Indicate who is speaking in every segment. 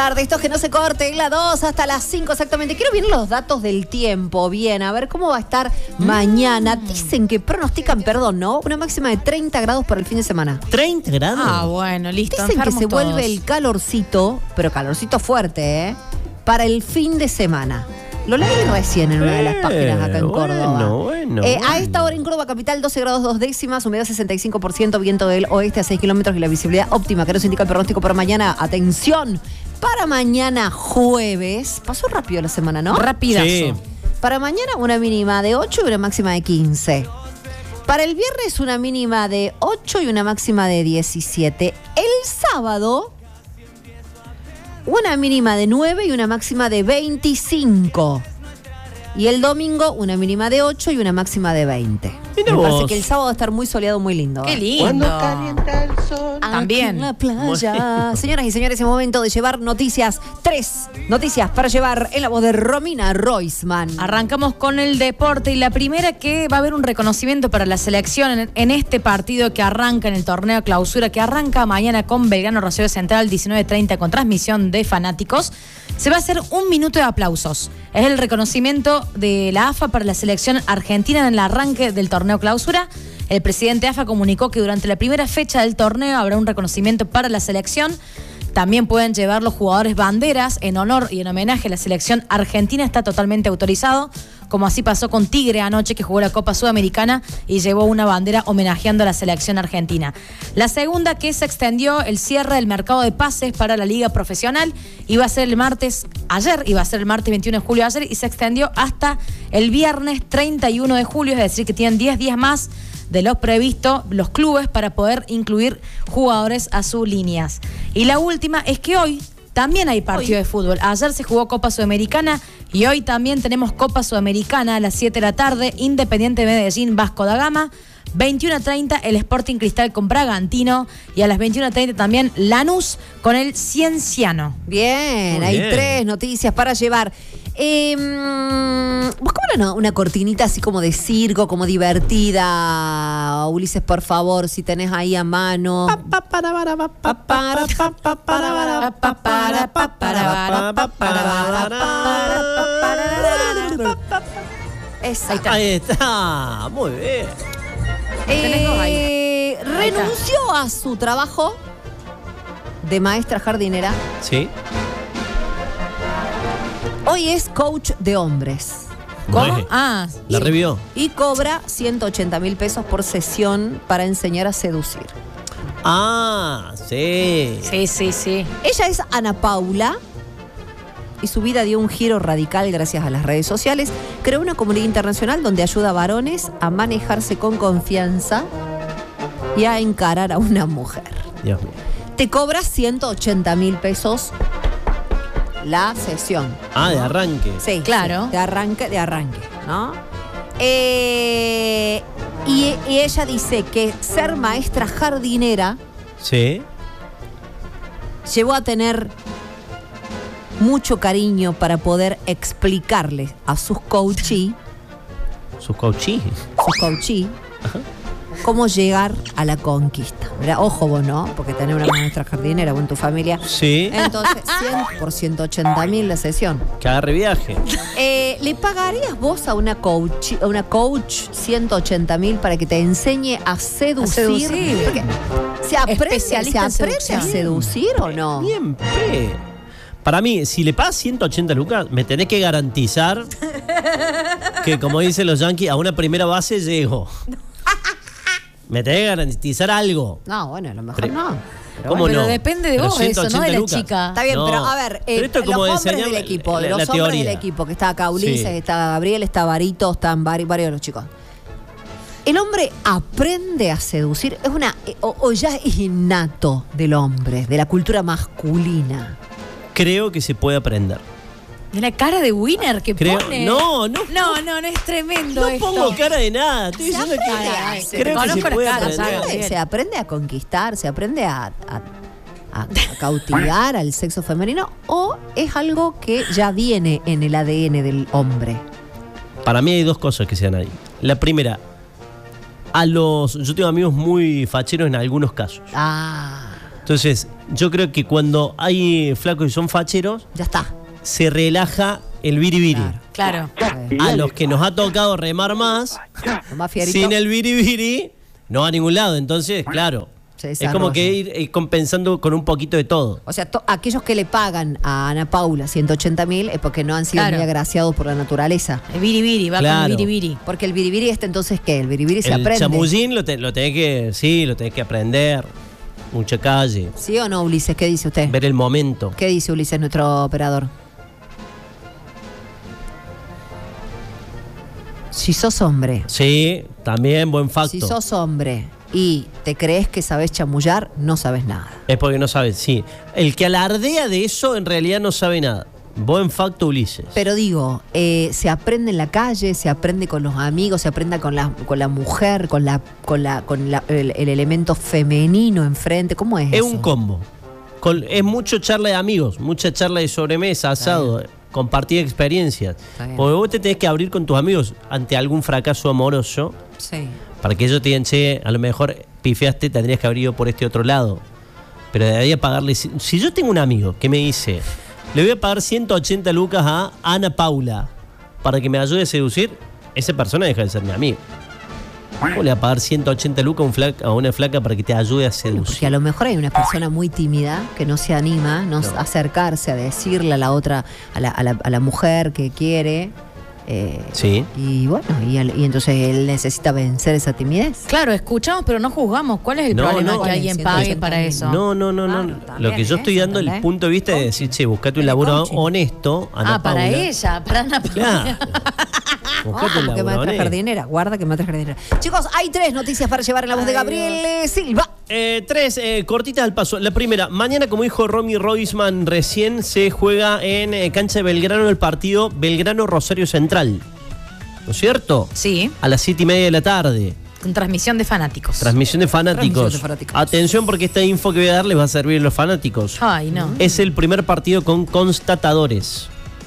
Speaker 1: De estos que no se corte, la 2 hasta las 5 exactamente. Quiero ver los datos del tiempo. Bien, a ver cómo va a estar mañana. Dicen que pronostican, ¿no? Una máxima de 30 grados para el fin de semana.
Speaker 2: ¿30 grados?
Speaker 3: Ah, bueno, listo.
Speaker 1: Dicen que se
Speaker 3: todos.
Speaker 1: vuelve el calorcito, pero calorcito fuerte, para el fin de semana. Lo leí recién en una de las páginas acá en Córdoba.
Speaker 2: Bueno.
Speaker 1: A esta hora en Córdoba capital, 12 grados 2 décimas, humedad 65%, viento del oeste a 6 kilómetros y la visibilidad óptima que nos indica el pronóstico para mañana. Atención, para mañana jueves. Pasó rápido la semana, ¿no?
Speaker 3: Rapidazo.
Speaker 2: Sí.
Speaker 1: Para mañana una mínima de 8 y una máxima de 15. Para el viernes una mínima de 8 y una máxima de 17. El sábado una mínima de 9 y una máxima de 25. Y el domingo una mínima de 8 y una máxima de 20.
Speaker 2: Mira
Speaker 1: Me
Speaker 2: vos.
Speaker 1: parece que el sábado va a estar muy soleado, muy lindo.
Speaker 3: Qué lindo.
Speaker 4: Cuando calienta el sol.
Speaker 3: También.
Speaker 1: Aquí en la playa. Señoras y señores, es momento de llevar noticias. 3 noticias para llevar en la voz de Romina Roisman.
Speaker 3: Arrancamos con el deporte y la primera que va a haber un reconocimiento para la selección en este partido que arranca en el torneo clausura, que arranca mañana con Belgrano Rosario Central 19:30 con transmisión de fanáticos. Se va a hacer un minuto de aplausos. Es el reconocimiento de la AFA para la selección argentina en el arranque del torneo clausura. El presidente AFA comunicó que durante la primera fecha del torneo habrá un reconocimiento para la selección. También pueden llevar los jugadores banderas en honor y en homenaje a la selección argentina. Está totalmente autorizado, como así pasó con Tigre anoche, que jugó la Copa Sudamericana y llevó una bandera homenajeando a la selección argentina. La segunda, que se extendió el cierre del mercado de pases para la liga profesional, iba a ser el martes 21 de julio ayer, y se extendió hasta el viernes 31 de julio, es decir, que tienen 10 días más de los previstos los clubes para poder incluir jugadores a sus líneas. Y la última es que hoy también hay partido de fútbol. Ayer se jugó Copa Sudamericana y hoy también tenemos Copa Sudamericana a las 7 de la tarde, Independiente Medellín, Vasco da Gama. 21:30 el Sporting Cristal con Bragantino, y a las 21:30 también Lanús con el Cienciano.
Speaker 1: Bien,
Speaker 2: Muy
Speaker 1: hay
Speaker 2: bien.
Speaker 1: 3 noticias para llevar. Buscamos una cortinita así como de circo, como divertida. Ulises, por favor, si tenés ahí a mano. Esa.
Speaker 2: Ahí está, muy bien.
Speaker 3: Tenés dos ahí. Ahí está.
Speaker 1: Renunció a su trabajo de maestra jardinera.
Speaker 2: Sí.
Speaker 1: Hoy es coach de hombres.
Speaker 3: ¿Cómo?
Speaker 2: Muy bien.
Speaker 3: Ah,
Speaker 2: La revió.
Speaker 1: Y cobra 180.000 pesos por sesión para enseñar a seducir.
Speaker 2: Ah, sí.
Speaker 3: sí.
Speaker 1: Ella es Ana Paula y su vida dio un giro radical gracias a las redes sociales. Creó una comunidad internacional donde ayuda a varones a manejarse con confianza y a encarar a una mujer.
Speaker 2: Dios mío.
Speaker 1: Te cobra 180.000 pesos la sesión.
Speaker 2: Ah, de arranque.
Speaker 1: Sí,
Speaker 3: Claro.
Speaker 1: sí, de arranque, ¿no? Y ella dice que ser maestra jardinera
Speaker 2: Sí.
Speaker 1: llevó a tener mucho cariño para poder explicarle a sus coachí,
Speaker 2: Sus coaches.
Speaker 1: cómo llegar a la conquista. Mirá, ojo vos, ¿no? Porque tenés una maestra jardinera vos en tu familia.
Speaker 2: Sí.
Speaker 1: Entonces, 100 por 180.000 la sesión.
Speaker 2: Que agarre viaje.
Speaker 1: ¿Le pagarías vos a una coach 180.000 para que te enseñe a seducir?
Speaker 3: seducir.
Speaker 1: Porque ¿se aprende
Speaker 3: Especialista en
Speaker 1: a
Speaker 3: seducción.
Speaker 1: seducir o no?
Speaker 2: Bien, pe. Para mí, si le pagas 180 lucas, me tenés que garantizar que, como dicen los yankees, a una primera base llego. Me tenés que garantizar algo.
Speaker 1: No, bueno, a lo mejor
Speaker 2: Pero-
Speaker 1: no.
Speaker 2: ¿Cómo
Speaker 3: Pero
Speaker 2: no?
Speaker 3: depende de
Speaker 2: Pero
Speaker 3: vos eso, no
Speaker 2: 180
Speaker 3: de la
Speaker 2: lucas.
Speaker 3: chica.
Speaker 1: Está bien,
Speaker 2: No.
Speaker 1: pero a ver,
Speaker 2: Pero esto es como
Speaker 1: los hombres
Speaker 2: enseñar
Speaker 1: del equipo,
Speaker 2: la
Speaker 1: los hombres
Speaker 2: teoría.
Speaker 1: del equipo, que está acá Ulises,
Speaker 2: Sí.
Speaker 1: está Gabriel, está Barito, están varios de los chicos. ¿El hombre aprende a seducir? ¿Es o ya es innato del hombre, de la cultura masculina?
Speaker 2: Creo que se puede aprender.
Speaker 3: De la cara de Winner que
Speaker 2: Creo,
Speaker 3: pone.
Speaker 2: no,
Speaker 3: No, es tremendo
Speaker 2: no
Speaker 3: esto.
Speaker 2: pongo cara de nada. Estoy
Speaker 1: Se
Speaker 2: diciendo
Speaker 1: aprende
Speaker 2: que
Speaker 1: a-
Speaker 2: creo que se
Speaker 3: conozco las
Speaker 2: puede
Speaker 3: caras,
Speaker 2: aprender.
Speaker 1: Se aprende a conquistar, se aprende a cautivar al sexo femenino, o es algo que ya viene en el ADN del hombre.
Speaker 2: Para mí hay dos cosas que se dan ahí. La primera, yo tengo amigos muy facheros en algunos casos.
Speaker 1: Ah,
Speaker 2: Entonces, yo creo que cuando hay flacos y son facheros,
Speaker 1: Ya está.
Speaker 2: se relaja el biribiri.
Speaker 3: Claro.
Speaker 2: A los que nos ha tocado remar más,
Speaker 1: Lo más fierito.
Speaker 2: sin el biribiri, no va a ningún lado. Entonces, claro,
Speaker 1: Se
Speaker 2: es
Speaker 1: desarrolla.
Speaker 2: como que ir compensando con un poquito de todo.
Speaker 1: O sea, aquellos que le pagan a Ana Paula 180.000 es porque no han sido
Speaker 3: Claro.
Speaker 1: muy agraciados por la naturaleza.
Speaker 3: El biribiri, va
Speaker 2: Claro.
Speaker 3: con el biribiri.
Speaker 1: Porque el biribiri entonces, ¿qué? El biribiri se
Speaker 2: El
Speaker 1: aprende.
Speaker 2: chamullín lo tenés que aprender. Mucha calle.
Speaker 1: ¿Sí o no, Ulises? ¿Qué dice usted?
Speaker 2: Ver el momento.
Speaker 1: ¿Qué dice Ulises, nuestro operador? Si sos hombre,
Speaker 2: Sí, también buen facto.
Speaker 1: si sos hombre y te crees que sabes chamullar, no sabes nada.
Speaker 2: Es porque no sabes, sí. El que alardea de eso en realidad no sabe nada. Buen facto, Ulises.
Speaker 1: Pero digo, se aprende en la calle, se aprende con los amigos, se aprende con la mujer, el elemento femenino enfrente. ¿Cómo es
Speaker 2: Es
Speaker 1: eso?
Speaker 2: un combo. Es mucho charla de amigos, mucha charla de sobremesa, asado, compartir experiencias.
Speaker 1: Está bien.
Speaker 2: Porque vos te tenés que abrir con tus amigos ante algún fracaso amoroso
Speaker 1: Sí.
Speaker 2: para que ellos te digan, che, a lo mejor pifiaste, tendrías que haber ido por este otro lado. Pero debería pagarle. Si yo tengo un amigo que me dice, le voy a pagar 180 lucas a Ana Paula para que me ayude a seducir, esa persona deja de ser mi amigo. ¿Cómo le va a pagar 180 lucas a una flaca para que te ayude a seducir?
Speaker 1: Porque a lo mejor hay una persona muy tímida que no se anima a acercarse, a decirle a la otra, a la mujer que quiere.
Speaker 2: Sí.
Speaker 1: Y bueno, y entonces él necesita vencer esa timidez.
Speaker 3: Claro, escuchamos, pero no juzgamos. ¿Cuál es el
Speaker 2: No,
Speaker 3: problema
Speaker 2: no.
Speaker 3: que alguien pague para eso?
Speaker 2: No.
Speaker 1: Claro, también
Speaker 2: Lo que yo estoy
Speaker 1: eso,
Speaker 2: dando el
Speaker 1: ¿entendés?
Speaker 2: punto de vista es decir, che, buscate un
Speaker 1: El
Speaker 2: laburo
Speaker 1: coaching.
Speaker 2: honesto, Ana
Speaker 3: Para
Speaker 2: Paula.
Speaker 3: ella, para Ana Paula.
Speaker 2: Claro. Buscate un
Speaker 1: que
Speaker 2: laburo
Speaker 1: maestra
Speaker 2: honesto.
Speaker 1: jardinera, guarda que maestra jardinera. Chicos, hay 3 noticias para llevar en la voz de Gabriel Silva.
Speaker 2: 3 cortitas al paso. La primera, mañana, como dijo Romy Roisman recién, se juega en cancha de Belgrano el partido Belgrano-Rosario Central. ¿No es cierto?
Speaker 3: Sí,
Speaker 2: A las 7:30 de la tarde.
Speaker 3: con transmisión de fanáticos.
Speaker 2: Transmisión de fanáticos.
Speaker 1: Transmisión de fanáticos.
Speaker 2: Atención porque esta info que voy a dar les va a servir a los fanáticos.
Speaker 3: Ay, no.
Speaker 2: Es el primer partido con constatadores.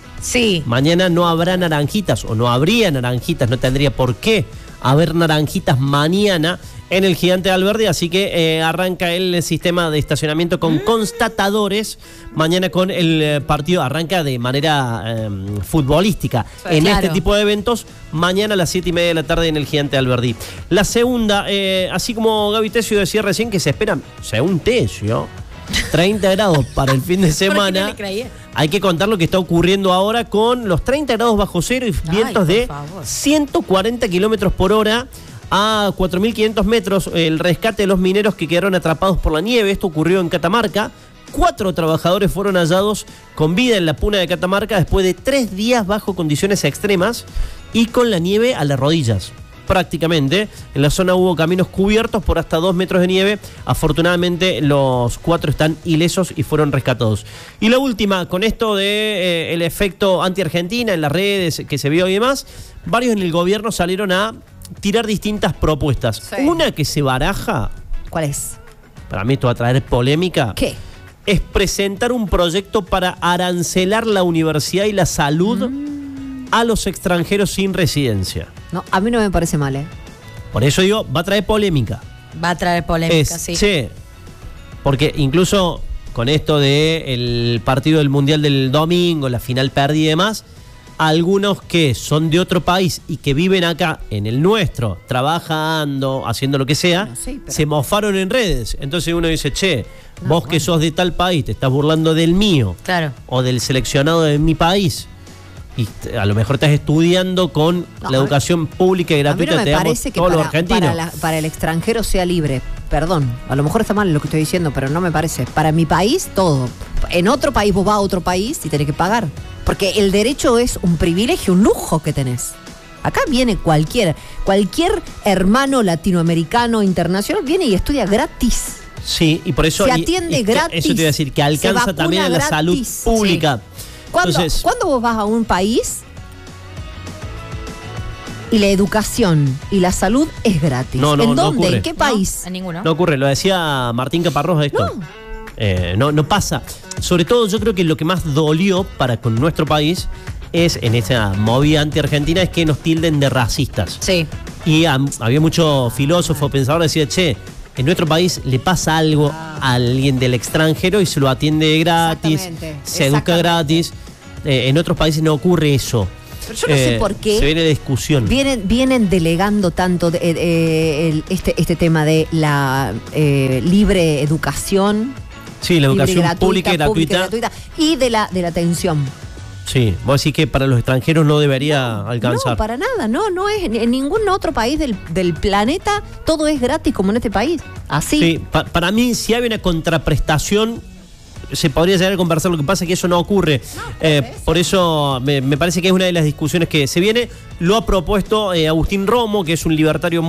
Speaker 3: Sí.
Speaker 2: Mañana no habrá naranjitas o no habría naranjitas, no tendría por qué haber naranjitas mañana en el Gigante de Alberdi, así que arranca el sistema de estacionamiento con constatadores. Mañana con el partido arranca de manera futbolística.
Speaker 3: Sí,
Speaker 2: en
Speaker 3: claro.
Speaker 2: este tipo de eventos, mañana a las 7:30 de la tarde en el Gigante de Alberdi. La segunda, así como Gaby Tesio decía recién que se esperan, según Tesio, 30 grados para el fin de
Speaker 3: ¿Por qué no
Speaker 2: semana.
Speaker 3: le creía?
Speaker 2: Hay que contar lo que está ocurriendo ahora con los 30 grados bajo cero y vientos
Speaker 3: por
Speaker 2: de
Speaker 3: favor.
Speaker 2: 140 kilómetros por hora a 4.500 metros. El rescate de los mineros que quedaron atrapados por la nieve. Esto ocurrió en Catamarca. 4 trabajadores fueron hallados con vida en la puna de Catamarca después de 3 días bajo condiciones extremas y con la nieve a las rodillas. Prácticamente, en la zona hubo caminos cubiertos por hasta 2 metros de nieve. Afortunadamente los 4 están ilesos y fueron rescatados. Y la última, con esto de el efecto anti-Argentina en las redes que se vio y demás, varios en el gobierno salieron a tirar distintas propuestas.
Speaker 1: Sí.
Speaker 2: Una que se baraja,
Speaker 1: ¿Cuál es?
Speaker 2: para mí esto va a traer polémica,
Speaker 1: ¿Qué?
Speaker 2: es presentar un proyecto para arancelar la universidad y la salud a los extranjeros sin residencia.
Speaker 1: No, a mí no me parece mal, ¿eh?
Speaker 2: Por eso digo, va a traer polémica.
Speaker 3: Va a traer polémica, sí.
Speaker 2: Che, porque incluso con esto del partido del Mundial del domingo, la final perdida y demás, algunos que son de otro país y que viven acá en el nuestro, trabajando, haciendo lo que sea,
Speaker 1: Bueno, sí, pero-
Speaker 2: se mofaron en redes. Entonces uno dice, che,
Speaker 1: No,
Speaker 2: vos que
Speaker 1: bueno.
Speaker 2: sos de tal país, te estás burlando del mío
Speaker 3: Claro.
Speaker 2: o del seleccionado de mi país. Y a lo mejor estás estudiando con
Speaker 1: No,
Speaker 2: la
Speaker 1: a mí-
Speaker 2: educación pública y
Speaker 1: A mí
Speaker 2: gratuita
Speaker 1: no me
Speaker 2: te damos
Speaker 1: parece que
Speaker 2: todos los
Speaker 1: para,
Speaker 2: argentinos.
Speaker 1: para el extranjero sea libre. Perdón, a lo mejor está mal lo que estoy diciendo, pero no me parece. Para mi país, todo. En otro país vos vas a otro país y tenés que pagar. Porque el derecho es un privilegio, un lujo que tenés. Acá viene cualquier hermano latinoamericano internacional, viene y estudia gratis.
Speaker 2: Sí, y por eso
Speaker 1: Se atiende gratis.
Speaker 2: Eso te iba a decir, que
Speaker 1: Se
Speaker 2: alcanza
Speaker 1: vacuna
Speaker 2: también a la
Speaker 1: gratis.
Speaker 2: salud pública.
Speaker 1: ¿Cuándo
Speaker 2: Entonces,
Speaker 1: vos vas a un país y la educación y la salud es gratis?
Speaker 2: No, no,
Speaker 1: ¿En
Speaker 2: no
Speaker 1: dónde?
Speaker 2: ocurre.
Speaker 1: ¿En qué país?
Speaker 3: No, en ninguno.
Speaker 2: no ocurre, lo decía Martín Caparrós esto. No pasa. Sobre todo yo creo que lo que más dolió para con nuestro país es, en esa movida anti-argentina, es que nos tilden de racistas.
Speaker 3: Sí.
Speaker 2: Y había muchos filósofos, pensadores que decían, che, en nuestro país le pasa algo a alguien del extranjero y se lo atiende gratis, se educa gratis. En otros países no ocurre eso.
Speaker 1: Pero yo no sé por qué
Speaker 2: se viene de discusión.
Speaker 1: Vienen delegando tanto este tema de la libre educación.
Speaker 2: Sí, la educación pública y gratuita.
Speaker 1: Y de la atención.
Speaker 2: Sí, vos decís que para los extranjeros no debería alcanzar.
Speaker 1: No, para nada, no es en ningún otro país del planeta todo es gratis como en este país. Así.
Speaker 2: Sí, para mí si hay una contraprestación se podría llegar a conversar, lo que pasa es que eso no ocurre. Por eso me parece que es una de las discusiones que se viene. Lo ha propuesto Agustín Romo, que es un libertario